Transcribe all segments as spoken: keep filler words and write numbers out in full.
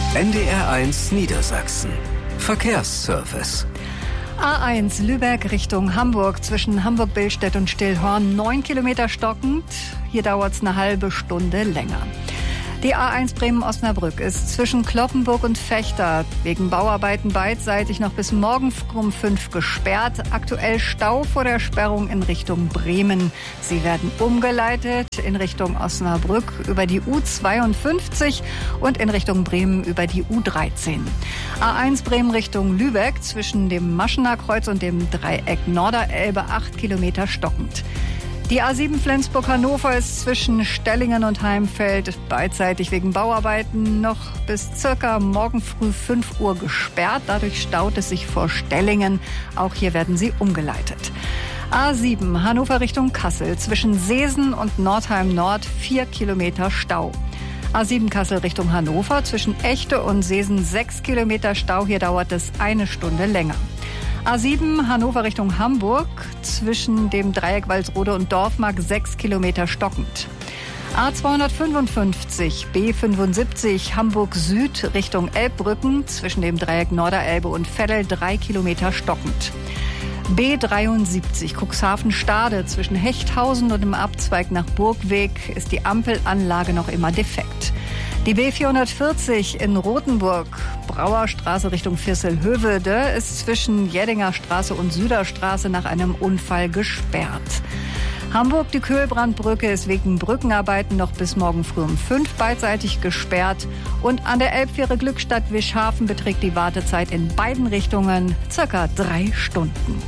N D R eins Niedersachsen. Verkehrsservice. A eins Lübeck Richtung Hamburg, zwischen Hamburg-Billstedt und Stillhorn, neun Kilometer stockend. Hier dauert es eine halbe Stunde länger. Die A eins Bremen-Osnabrück ist zwischen Cloppenburg und Vechta wegen Bauarbeiten beidseitig noch bis morgen früh um fünf gesperrt. Aktuell Stau vor der Sperrung in Richtung Bremen. Sie werden umgeleitet in Richtung Osnabrück über die U zweiundfünfzig und in Richtung Bremen über die U dreizehn. A eins Bremen Richtung Lübeck zwischen dem Maschener Kreuz und dem Dreieck Norderelbe, acht Kilometer stockend. Die A sieben Flensburg-Hannover ist zwischen Stellingen und Heimfeld beidseitig wegen Bauarbeiten noch bis circa morgen früh fünf Uhr gesperrt. Dadurch staut es sich vor Stellingen. Auch hier werden sie umgeleitet. A sieben Hannover Richtung Kassel zwischen Seesen und Nordheim Nord, vier Kilometer Stau. A sieben Kassel Richtung Hannover zwischen Echte und Seesen, sechs Kilometer Stau. Hier dauert es eine Stunde länger. A sieben Hannover Richtung Hamburg zwischen dem Dreieck Walsrode und Dorfmark, sechs Kilometer stockend. A zweihundertfünfundfünfzig B fünfundsiebzig Hamburg Süd Richtung Elbbrücken zwischen dem Dreieck Norderelbe und Veddel, drei Kilometer stockend. B dreiundsiebzig Cuxhaven-Stade zwischen Hechthausen und dem Abzweig nach Burgweg ist die Ampelanlage noch immer defekt. Die B vierhundertvierzig in Rothenburg, Brauerstraße Richtung Vierselhövede, ist zwischen Jeddinger Straße und Süderstraße nach einem Unfall gesperrt. Hamburg, die Köhlbrandbrücke, ist wegen Brückenarbeiten noch bis morgen früh um fünf beidseitig gesperrt. Und an der Elbfähre Glückstadt-Wischhafen beträgt die Wartezeit in beiden Richtungen circa drei Stunden.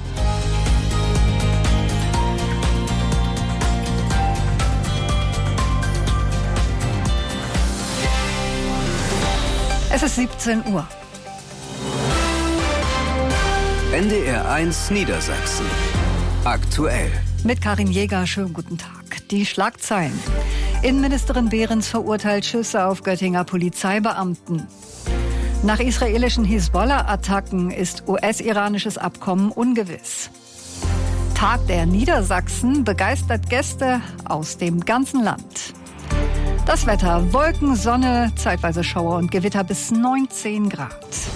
Es ist siebzehn Uhr. N D R eins Niedersachsen. Aktuell. Mit Karin Jäger, schönen guten Tag. Die Schlagzeilen. Innenministerin Behrens verurteilt Schüsse auf Göttinger Polizeibeamten. Nach israelischen Hisbollah-Attacken ist U S-iranisches Abkommen ungewiss. Tag der Niedersachsen begeistert Gäste aus dem ganzen Land. Das Wetter: Wolken, Sonne, zeitweise Schauer und Gewitter bis neunzehn Grad.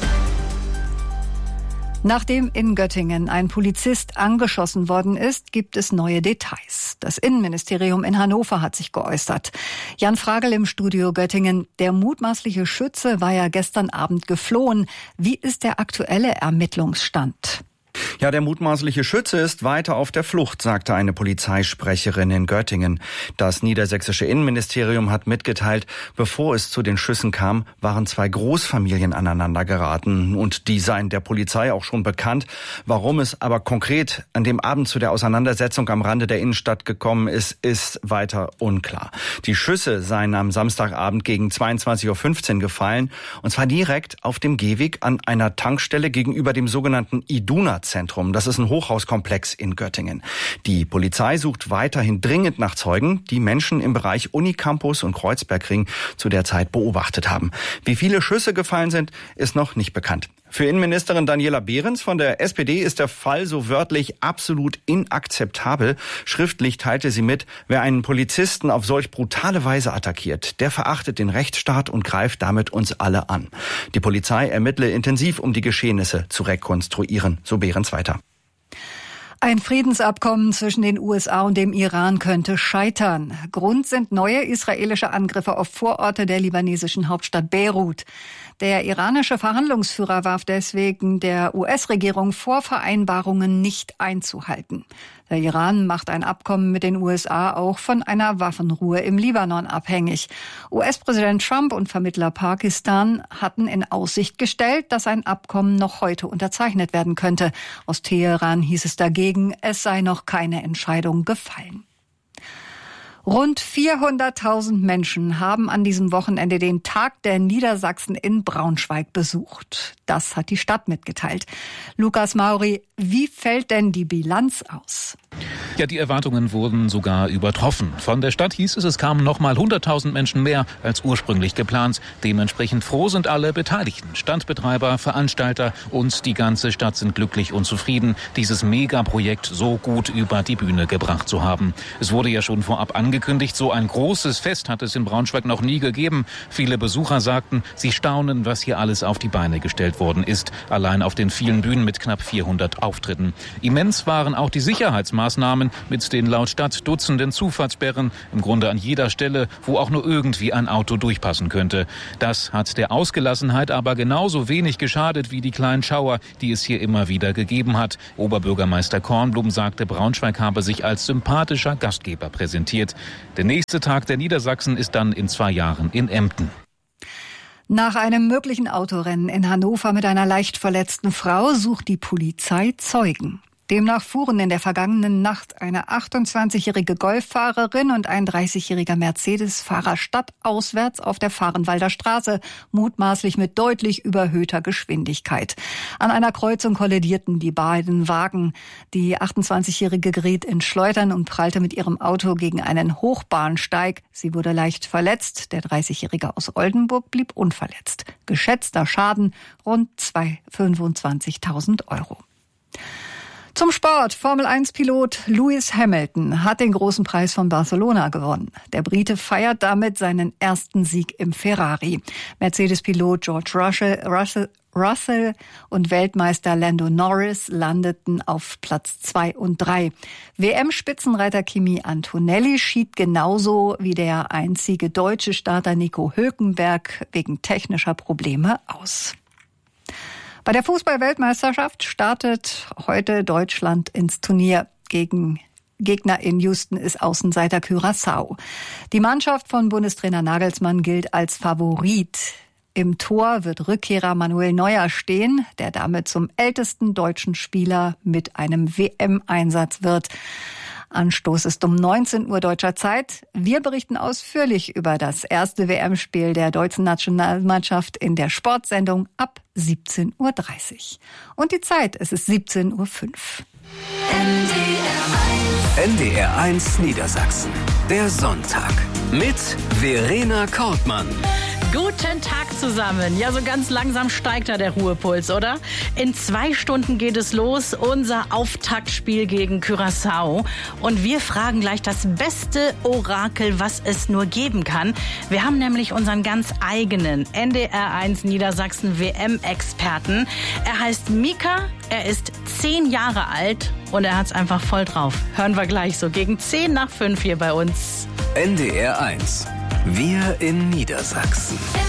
Nachdem in Göttingen ein Polizist angeschossen worden ist, gibt es neue Details. Das Innenministerium in Hannover hat sich geäußert. Jan Fragel im Studio Göttingen. Der mutmaßliche Schütze war ja gestern Abend geflohen. Wie ist der aktuelle Ermittlungsstand? Ja, der mutmaßliche Schütze ist weiter auf der Flucht, sagte eine Polizeisprecherin in Göttingen. Das niedersächsische Innenministerium hat mitgeteilt, bevor es zu den Schüssen kam, waren zwei Großfamilien aneinander geraten. Und die seien der Polizei auch schon bekannt. Warum es aber konkret an dem Abend zu der Auseinandersetzung am Rande der Innenstadt gekommen ist, ist weiter unklar. Die Schüsse seien am Samstagabend gegen zweiundzwanzig Uhr fünfzehn gefallen. Und zwar direkt auf dem Gehweg an einer Tankstelle gegenüber dem sogenannten Iduna-Zentrum. Das ist ein Hochhauskomplex in Göttingen. Die Polizei sucht weiterhin dringend nach Zeugen, die Menschen im Bereich Unicampus und Kreuzbergring zu der Zeit beobachtet haben. Wie viele Schüsse gefallen sind, ist noch nicht bekannt. Für Innenministerin Daniela Behrens von der S P D ist der Fall so wörtlich absolut inakzeptabel. Schriftlich teilte sie mit, wer einen Polizisten auf solch brutale Weise attackiert, der verachtet den Rechtsstaat und greift damit uns alle an. Die Polizei ermittle intensiv, um die Geschehnisse zu rekonstruieren, so Behrens weiter. Ein Friedensabkommen zwischen den U S A und dem Iran könnte scheitern. Grund sind neue israelische Angriffe auf Vororte der libanesischen Hauptstadt Beirut. Der iranische Verhandlungsführer warf deswegen der U S-Regierung vor, Vereinbarungen nicht einzuhalten. Der Iran macht ein Abkommen mit den U S A auch von einer Waffenruhe im Libanon abhängig. U S-Präsident Trump und Vermittler Pakistan hatten in Aussicht gestellt, dass ein Abkommen noch heute unterzeichnet werden könnte. Aus Teheran hieß es dagegen, es sei noch keine Entscheidung gefallen. Rund vierhunderttausend Menschen haben an diesem Wochenende den Tag der Niedersachsen in Braunschweig besucht. Das hat die Stadt mitgeteilt. Lukas Mauri, wie fällt denn die Bilanz aus? Ja, die Erwartungen wurden sogar übertroffen. Von der Stadt hieß es, es kamen noch mal hunderttausend Menschen mehr als ursprünglich geplant. Dementsprechend froh sind alle Beteiligten. Standbetreiber, Veranstalter und die ganze Stadt sind glücklich und zufrieden, dieses Megaprojekt so gut über die Bühne gebracht zu haben. Es wurde ja schon vorab angekündigt, angekündigt. So ein großes Fest hat es in Braunschweig noch nie gegeben. Viele Besucher sagten, sie staunen, was hier alles auf die Beine gestellt worden ist. Allein auf den vielen Bühnen mit knapp vierhundert Auftritten. Immens waren auch die Sicherheitsmaßnahmen mit den laut Stadt Dutzenden Zufahrtssperren. Im Grunde an jeder Stelle, wo auch nur irgendwie ein Auto durchpassen könnte. Das hat der Ausgelassenheit aber genauso wenig geschadet wie die kleinen Schauer, die es hier immer wieder gegeben hat. Oberbürgermeister Kornblum sagte, Braunschweig habe sich als sympathischer Gastgeber präsentiert. Der nächste Tag der Niedersachsen ist dann in zwei Jahren in Emden. Nach einem möglichen Autorennen in Hannover mit einer leicht verletzten Frau sucht die Polizei Zeugen. Demnach fuhren in der vergangenen Nacht eine achtundzwanzigjährige Golffahrerin und ein dreißigjähriger Mercedes-Fahrer stadtauswärts auf der Vahrenwalder Straße, mutmaßlich mit deutlich überhöhter Geschwindigkeit. An einer Kreuzung kollidierten die beiden Wagen. Die achtundzwanzigjährige geriet in Schleudern und prallte mit ihrem Auto gegen einen Hochbahnsteig. Sie wurde leicht verletzt. Der dreißigjährige aus Oldenburg blieb unverletzt. Geschätzter Schaden rund fünfundzwanzigtausend Euro. Zum Sport. Formel eins Pilot Lewis Hamilton hat den großen Preis von Barcelona gewonnen. Der Brite feiert damit seinen ersten Sieg im Ferrari. Mercedes-Pilot George Russell, Russell, Russell und Weltmeister Lando Norris landeten auf Platz zwei und drei. W M-Spitzenreiter Kimi Antonelli schied genauso wie der einzige deutsche Starter Nico Hülkenberg wegen technischer Probleme aus. Bei der Fußball-Weltmeisterschaft startet heute Deutschland ins Turnier. Gegen Gegner in Houston ist Außenseiter Curaçao. Die Mannschaft von Bundestrainer Nagelsmann gilt als Favorit. Im Tor wird Rückkehrer Manuel Neuer stehen, der damit zum ältesten deutschen Spieler mit einem W M-Einsatz wird. Anstoß ist um neunzehn Uhr deutscher Zeit. Wir berichten ausführlich über das erste W M-Spiel der deutschen Nationalmannschaft in der Sportsendung ab siebzehn Uhr dreißig. Und die Zeit, es ist siebzehn Uhr fünf. N D R eins Niedersachsen. Der Sonntag mit Verena Kortmann. Guten Tag zusammen. Ja, so ganz langsam steigt da der Ruhepuls, oder? In zwei Stunden geht es los, unser Auftaktspiel gegen Curaçao. Und wir fragen gleich das beste Orakel, was es nur geben kann. Wir haben nämlich unseren ganz eigenen N D R eins Niedersachsen W M-Experten. Er heißt Mika, er ist zehn Jahre alt und er hat's einfach voll drauf. Hören wir gleich so gegen zehn nach fünf hier bei uns. N D R eins. Wir in Niedersachsen.